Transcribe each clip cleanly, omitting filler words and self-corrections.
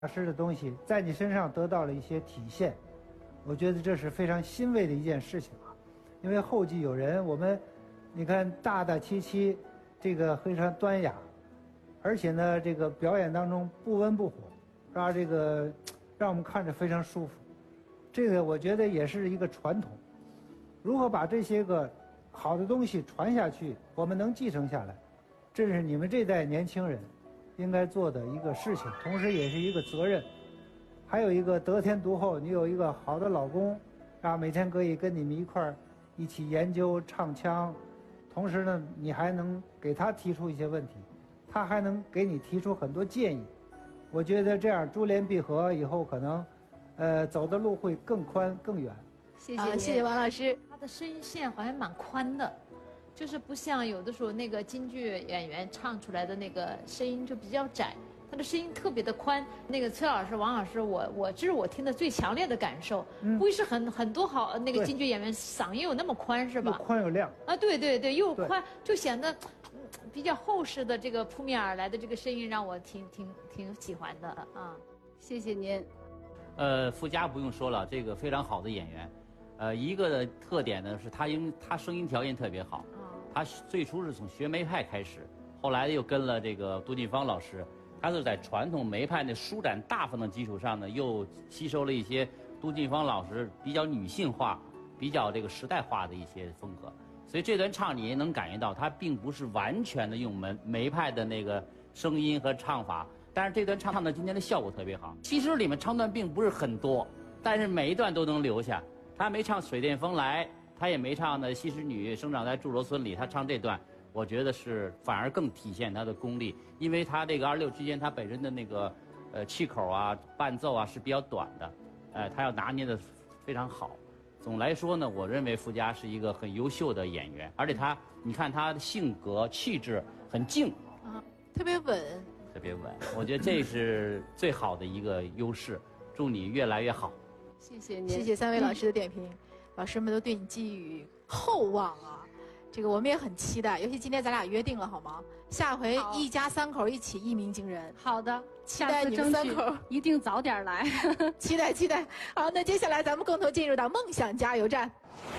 大师的东西在你身上得到了一些体现，我觉得这是非常欣慰的一件事情啊。因为后继有人，我们你看大大气气，这个非常端雅，而且呢，这个表演当中不温不火，让我们看着非常舒服。这个我觉得也是一个传统。如何把这些个好的东西传下去，我们能继承下来，这是你们这代年轻人应该做的一个事情，同时也是一个责任。还有一个得天独厚，你有一个好的老公，每天可以跟你们一起研究唱腔，同时呢，你还能给他提出一些问题，他还能给你提出很多建议。我觉得这样珠联璧合，以后可能，走的路会更宽更远。 谢谢， 谢谢王老师。 他的声音线好像蛮宽的，就是不像有的时候那个京剧演员唱出来的那个声音就比较窄，他的声音特别的宽。那个崔老师、王老师，这是我听的最强烈的感受。估计是很多好那个京剧演员嗓音有那么宽是吧？ 又宽又亮啊，对对对，又宽，就显得比较厚实的这个扑面而来的这个声音，让我挺喜欢的啊。 谢谢您。 傅佳不用说了，这个非常好的演员。一个的特点呢是他声音条件特别好。他最初是从学梅派开始，后来又跟了这个杜近芳老师。他是在传统梅派那舒展大方的基础上呢，又吸收了一些杜近芳老师比较女性化、比较这个时代化的一些风格。所以这段唱你也能感觉到，他并不是完全的用梅派的那个声音和唱法，但是这段唱的今天的效果特别好。其实里面唱段并不是很多，但是每一段都能留下。他没唱《水电风来》，他也没唱的《西施女生长在祝罗村里》，他唱这段。我觉得是反而更体现他的功力，因为他这个26之间，他本身的那个气口啊、伴奏啊是比较短的，他要拿捏的非常好。总来说呢，我认为傅佳是一个很优秀的演员，而且你看他的性格气质很静啊，特别稳， 特别稳。我觉得这是最好的一个优势。祝你越来越好。 谢谢您，谢谢3位老师的点评，老师们都对你寄予厚望啊。这个我们也很期待，尤其今天咱俩约定了好吗？下回一家3口一起一鸣惊人。 好的， 期待你们3口一定早点来。 期待。好，那接下来咱们共同进入到梦想加油站。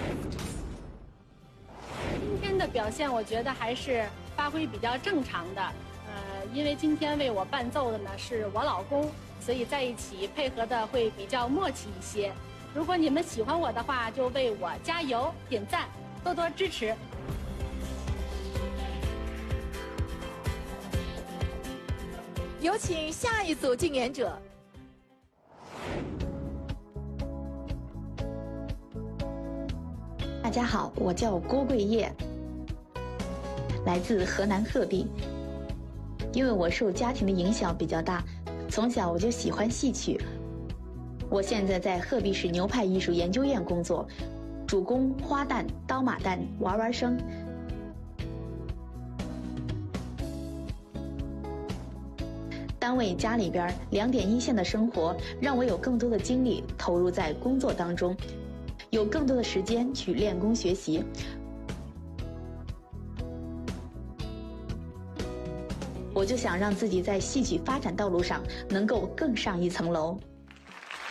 今天的表现我觉得还是发挥比较正常的，因为今天为我伴奏的呢是我老公，所以在一起配合的会比较默契一些。如果你们喜欢我的话，就为我加油点赞，多多支持。 有请下一组竞演者。 大家好，我叫郭桂叶，来自河南鹤壁。因为我受家庭的影响比较大，从小我就喜欢戏曲。我现在在鹤壁市牛派艺术研究院工作，主攻花旦、刀马旦、娃娃生。单位家里边2点一线的生活，让我有更多的精力投入在工作当中，有更多的时间去练功学习。我就想让自己在戏曲发展道路上能够更上一层楼。